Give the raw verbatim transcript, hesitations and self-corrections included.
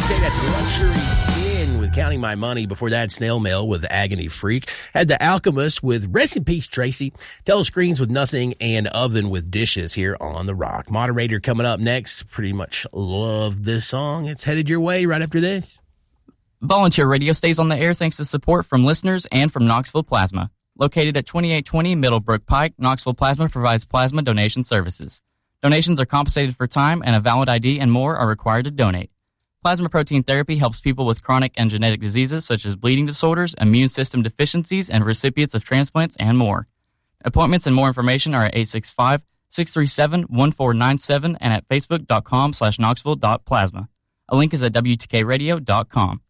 Tuesday. That's Luxury Skin with Counting My Money. Before that, Snail Mail with Agony Freak. Had The Alchemist with Rest in Peace, Tracy. Telescreens with Nothing, and Oven with Dishes here on The Rock. Moderator coming up next. Pretty much love this song. It's headed your way right after this. Volunteer Radio stays on the air thanks to support from listeners and from Knoxville Plasma. Located at twenty-eight twenty Middlebrook Pike, Knoxville Plasma provides plasma donation services. Donations are compensated for time, and a valid I D and more are required to donate. Plasma protein therapy helps people with chronic and genetic diseases such as bleeding disorders, immune system deficiencies, and recipients of transplants and more. Appointments and more information are at eight six five, six three seven, one four nine seven and at facebook.com slash knoxville.plasma. A link is at W T K radio dot com.